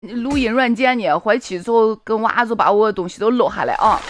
录音软件呢，回去之后跟娃就把我的东西都录下来啊。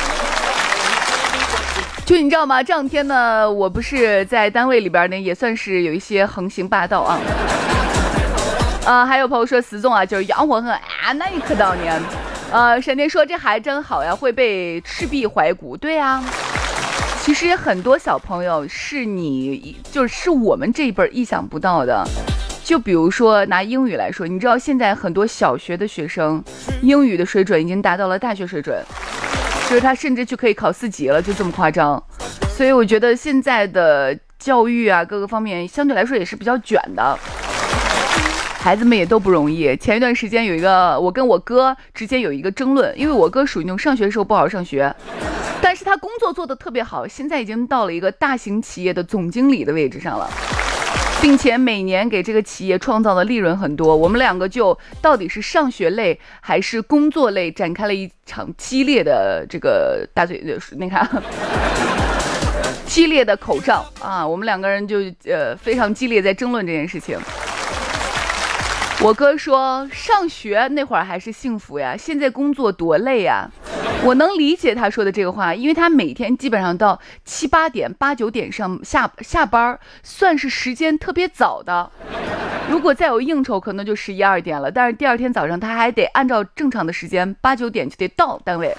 就你知道吗？这两天呢，我不是在单位里边呢，也算是有一些横行霸道啊。还有朋友说死总啊，就是养活很啊，那你可当年。闪电说这还真好呀，会被赤壁怀古。对啊，其实很多小朋友是就是我们这一辈意想不到的。就比如说拿英语来说，你知道现在很多小学的学生英语的水准已经达到了大学水准，就是他甚至就可以考4级了，就这么夸张。所以我觉得现在的教育啊，各个方面相对来说也是比较卷的，孩子们也都不容易。前一段时间我跟我哥之间有一个争论，因为我哥属于那种上学的时候不好好上学，但是他工作做得特别好，现在已经到了一个大型企业的总经理的位置上了，并且每年给这个企业创造的利润很多。我们两个就到底是上学类还是工作类展开了一场激烈的这个大嘴那看激烈的口仗啊！我们两个人就非常激烈在争论这件事情。我哥说上学那会儿还是幸福呀，现在工作多累呀。我能理解他说的这个话，因为他每天基本上到7、8点、8、9点下班，算是时间特别早的。如果再有应酬，可能就11、12点了。但是第二天早上他还得按照正常的时间8、9点就得到单位。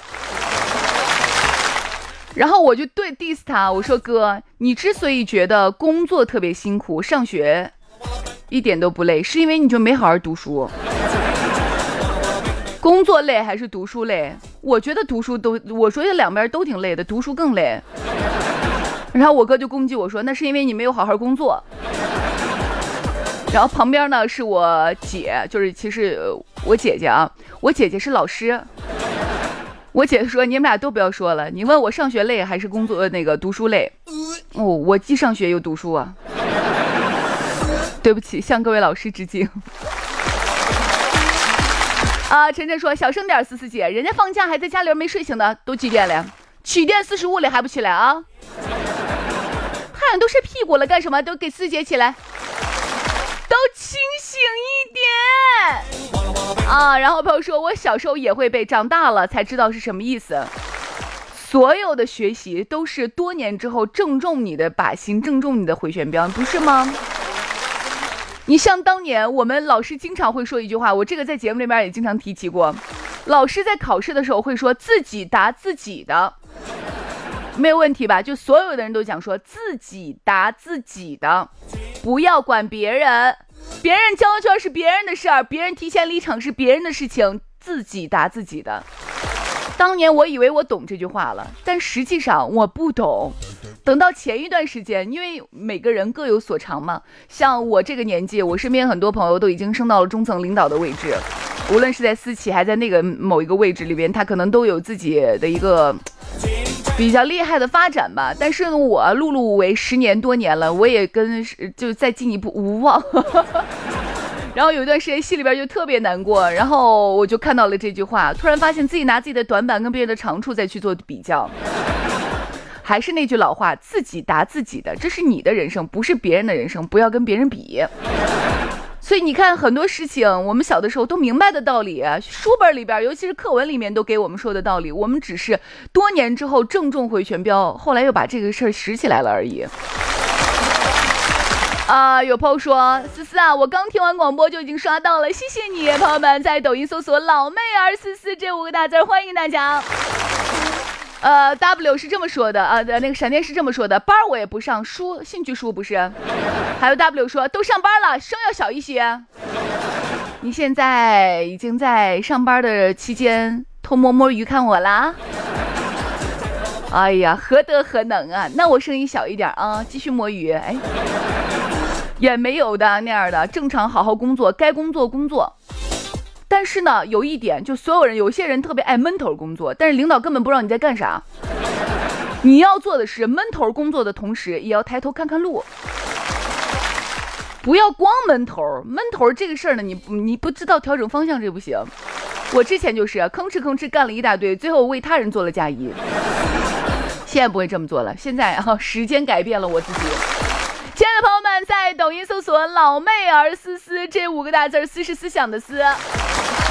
然后我就对 diss 他，我说哥，你之所以觉得工作特别辛苦，上学一点都不累，是因为你就没好好读书。工作累还是读书累？我觉得读书我说这两边都挺累的，读书更累。然后我哥就攻击我说，那是因为你没有好好工作。然后旁边呢是我姐，就是其实我姐姐啊，我姐姐是老师。我姐说你们俩都不要说了，你问我上学累还是工作读书累？我既上学又读书啊。对不起，向各位老师致敬。晨晨说小声点，思思姐，人家放假还在家里没睡醒的，都几点了？7点45了还不起来啊？太阳都晒屁股了，干什么？都给思姐起来，都清醒一点啊！然后朋友说我小时候也会背，长大了才知道是什么意思。所有的学习都是多年之后正中你的靶心，正中你的回旋镖，不是吗？你像当年我们老师经常会说一句话，我这个在节目里面也经常提起过，老师在考试的时候会说自己答自己的，没有问题吧？就所有的人都讲说自己答自己的，不要管别人，别人交卷是别人的事儿，别人提前离场是别人的事情，自己答自己的。当年我以为我懂这句话了，但实际上我不懂。等到前一段时间，因为每个人各有所长嘛，像我这个年纪，我身边很多朋友都已经升到了中层领导的位置，无论是在私企还在那个某一个位置里边，他可能都有自己的一个比较厉害的发展吧。但是呢，我碌碌无为10年多年了，我也就再进一步无望。然后有一段时间心里边就特别难过，然后我就看到了这句话，突然发现自己拿自己的短板跟别人的长处再去做比较。还是那句老话，自己答自己的，这是你的人生，不是别人的人生，不要跟别人比。所以你看很多事情我们小的时候都明白的道理，书本里边尤其是课文里面都给我们说的道理，我们只是多年之后正中回旋镖，后来又把这个事儿拾起来了而已。有朋友说思思啊，我刚听完广播就已经刷到了，谢谢你。朋友们在抖音搜索老妹儿思思这5个大字，欢迎大家。W 是这么说的那个闪电是这么说的，班我也不上，兴趣书不是。还有 W 说都上班了，声要小一些。你现在已经在上班的期间偷摸鱼看我啦？哎呀，何德何能啊？那我声音小一点啊，继续摸鱼。哎，也没有的那样的，正常好好工作，该工作。但是呢，有一点，就所有人，有些人特别爱闷头工作，但是领导根本不知道你在干啥。你要做的是闷头工作的同时，也要抬头看看路，不要光闷头这个事儿呢，你不知道调整方向，这不行。我之前就是吭哧干了一大堆，最后为他人做了嫁衣。现在不会这么做了，现在时间改变了我自己。亲爱的朋友们，在抖音搜索老妹儿思思这5个大字，思是思想的思。